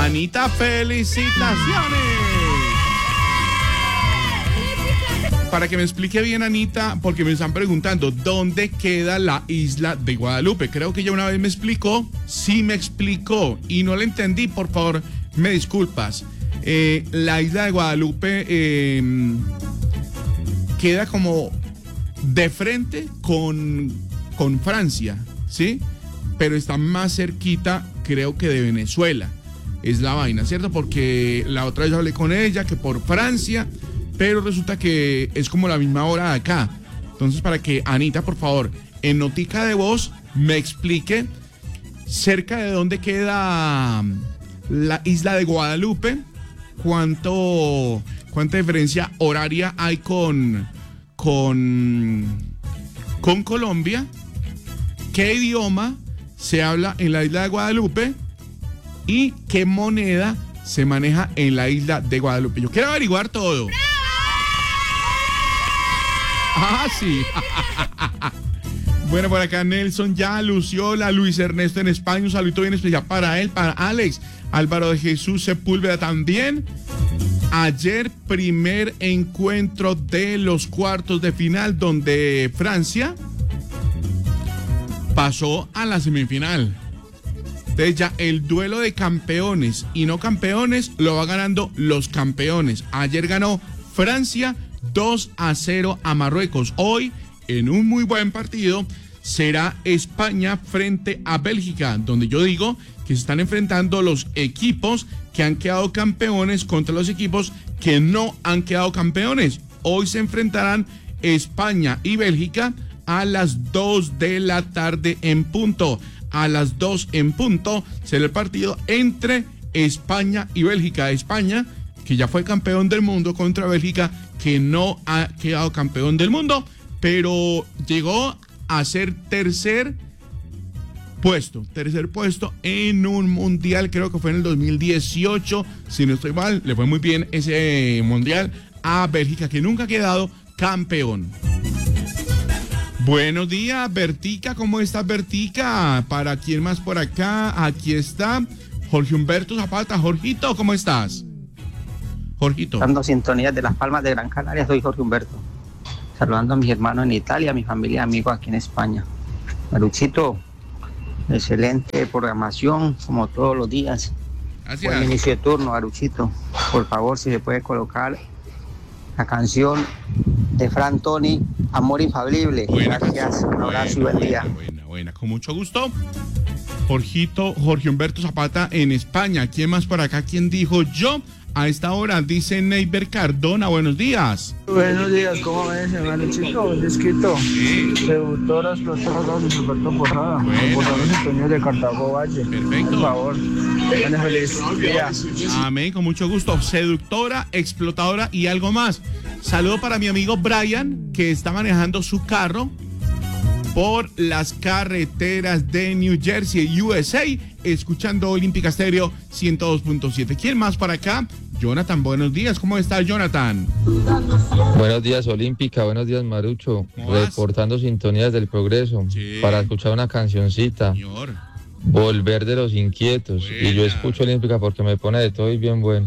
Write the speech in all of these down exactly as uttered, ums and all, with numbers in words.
Anita, felicitaciones. Para que me explique bien, Anita, porque me están preguntando dónde queda la isla de Guadalupe. Creo que ella una vez me explicó, sí me explicó y no la entendí, por favor, me disculpas. Eh, la isla de Guadalupe eh, queda como de frente con, con Francia, ¿sí? Pero está más cerquita, creo que de Venezuela. Es la vaina, ¿cierto? Porque la otra vez hablé con ella que por Francia, pero resulta que es como la misma hora de acá. Entonces, para que Anita, por favor, en notica de voz, me explique cerca de dónde queda la isla de Guadalupe, cuánto, cuánta diferencia horaria hay con, con, con Colombia, qué idioma se habla en la isla de Guadalupe y qué moneda se maneja en la isla de Guadalupe. Yo quiero averiguar todo. Ah, sí. Bueno, por acá Nelson ya, Luciola, Luis Ernesto en España, un saludito bien especial para él, para Alex, Álvaro de Jesús Sepúlveda también. Ayer primer encuentro de los cuartos de final donde Francia pasó a la semifinal. Entonces ya el duelo de campeones y no campeones lo va ganando los campeones. Ayer ganó Francia dos a cero a Marruecos. Hoy, en un muy buen partido, será España frente a Bélgica, donde yo digo que se están enfrentando los equipos que han quedado campeones contra los equipos que no han quedado campeones. Hoy se enfrentarán España y Bélgica a las dos de la tarde en punto. A las dos en punto será el partido entre España y Bélgica. España, que ya fue campeón del mundo, contra Bélgica, que no ha quedado campeón del mundo, pero llegó a ser tercer puesto, tercer puesto en un mundial, creo que fue en el dos mil dieciocho, si no estoy mal, le fue muy bien ese mundial a Bélgica, que nunca ha quedado campeón. Buenos días, Bertica, ¿cómo estás, Bertica? ¿Para quién más por acá? Aquí está Jorge Humberto Zapata. Jorgito, ¿cómo estás? Jorgito. Dando sintonías de Las Palmas de Gran Canaria, soy Jorge Humberto. Saludando a mis hermanos en Italia, a mi familia y amigos aquí en España. Maruchito, excelente programación, como todos los días. Gracias. Buen inicio de turno, Maruchito. Por favor, si se puede colocar la canción de Fran Toni, Amor Infalible. Buena Gracias, un abrazo y buen día. Buena, buena, buena, con mucho gusto. Jorgito, Jorge Humberto Zapata en España. ¿Quién más por acá? ¿Quién dijo yo? A esta hora dice Neiber Cardona, buenos días. Buenos días, ¿cómo ves, hermano chico? Un disquito. Sí. Productora explotada de Roberto Posada. Bueno. Por los sintonías de Cartago Valle. Perfecto. Por favor. Buena feliz día. Amén, con mucho gusto. Seductora, explotadora y algo más. Saludo para mi amigo Brian, que está manejando su carro por las carreteras de New Jersey, U S A, escuchando Olímpica Stereo ciento dos punto siete. ¿Quién más para acá? Jonathan, buenos días. ¿Cómo está, Jonathan? Buenos días, Olímpica. Buenos días, Marucho. Reportando sintonías del progreso. Sí. Para escuchar una cancioncita. Señor. Volver de los inquietos. Buena. Y yo escucho Olímpica porque me pone de todo y bien bueno.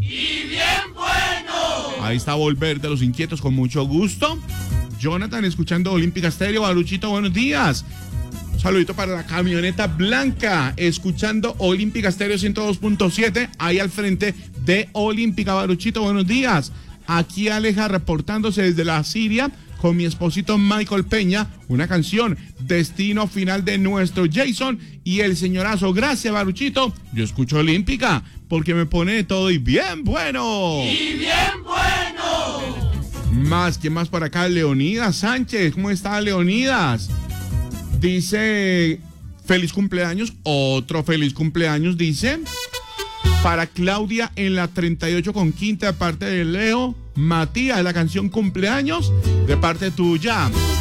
Ahí está Volver de los Inquietos, con mucho gusto. Jonathan, escuchando Olímpica Stereo. Baruchito, buenos días. Un saludito para la camioneta blanca, escuchando Olímpica Stereo ciento dos punto siete, ahí al frente de Olímpica. Baruchito, buenos días. Aquí Aleja reportándose desde la Siria con mi esposito Michael Peña, una canción, Destino Final de nuestro Jason y el señorazo. Gracias, Baruchito. Yo escucho Olímpica porque me pone de todo y bien bueno. Y bien bueno. Más, ¿quién más por acá? Leonidas Sánchez, ¿cómo está, Leonidas? Dice, feliz cumpleaños, otro feliz cumpleaños, dice, para Claudia en la treinta y ocho con quinta de parte de Leo Matías, la canción Cumpleaños de parte tuya.